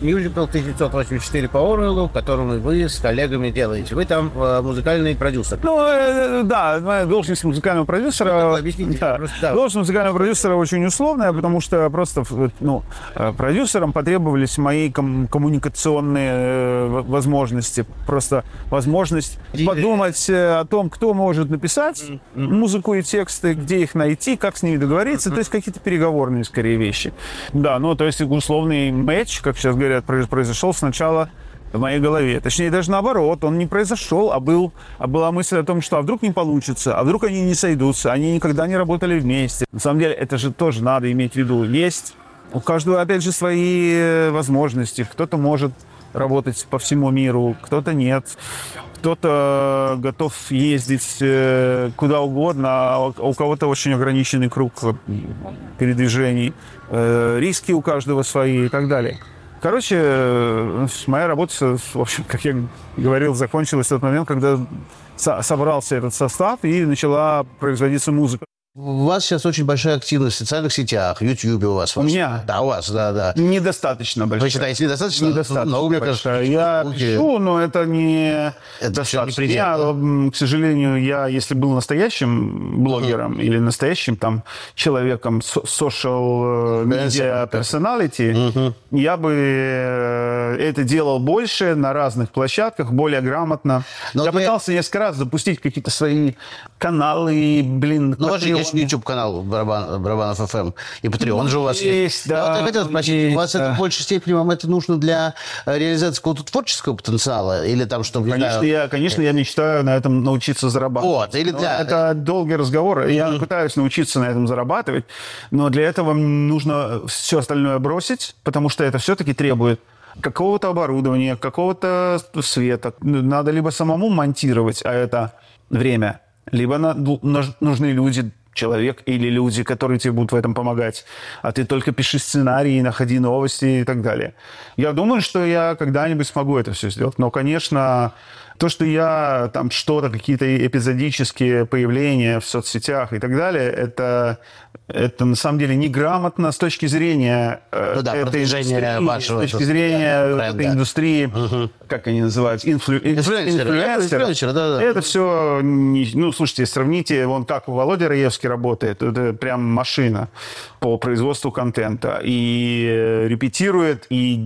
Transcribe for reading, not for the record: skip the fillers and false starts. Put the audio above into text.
мюзикл 1984 по Оруэллу, который вы с коллегами делаете. Вы там музыкальный продюсер. Да, моя должность музыкального продюсера... Объясните. Да. Должность музыкального продюсера очень условная, потому что просто продюсерам потребовались мои коммуникационные возможности. Просто возможность подумать о том, кто может написать музыку и тексты, где их найти, как с ними договориться. То есть какие-то переговорные, скорее, вещи. Да, то есть условный матч, как сейчас говорят, произошел сначала в моей голове. Точнее, даже наоборот, он не произошел, а была мысль о том, что вдруг не получится, а вдруг они не сойдутся, они никогда не работали вместе. На самом деле, это же тоже надо иметь в виду. Есть у каждого, опять же, свои возможности. Кто-то может работать по всему миру, кто-то нет. Кто-то готов ездить куда угодно, а у кого-то очень ограниченный круг передвижений. Риски у каждого свои и так далее. Короче, моя работа, в общем, как я говорил, закончилась в тот момент, когда собрался этот состав и начала производиться музыка. У вас сейчас очень большая активность в социальных сетях, в YouTube у вас. У меня? Да, у вас, да. Недостаточно большая. Вы считаете, недостаточно? Недостаточно. Но, мне кажется, я пишу, но это не... Это все не предел. К сожалению, если был настоящим блогером или настоящим там человеком, social media personality, я бы это делал больше на разных площадках, более грамотно. Но я пытался несколько раз запустить какие-то свои каналы, Ну, у вас же есть YouTube-канал Барабанов ФМ, и Patreon же у вас есть. Да. Я хотел спросить, у вас это в большей степени, вам это нужно для реализации какого-то творческого потенциала? Или там, чтобы... Конечно, я мечтаю на этом научиться зарабатывать. Это долгий разговор. Я пытаюсь научиться на этом зарабатывать, но для этого нужно все остальное бросить, потому что это все-таки требует какого-то оборудования, какого-то света. Надо либо самому монтировать, а это время, либо нужны люди, человек или люди, которые тебе будут в этом помогать. А ты только пиши сценарии, находи новости и так далее. Я думаю, что я когда-нибудь смогу это все сделать. Но, конечно, то, что я там что-то, какие-то эпизодические появления в соцсетях и так далее, это на самом деле неграмотно с точки зрения этой индустрии, как они называются, инфлюенсеры. Да. Это все, слушайте, сравните, как Володя Раевский работает, это прям машина по производству контента. И репетирует, и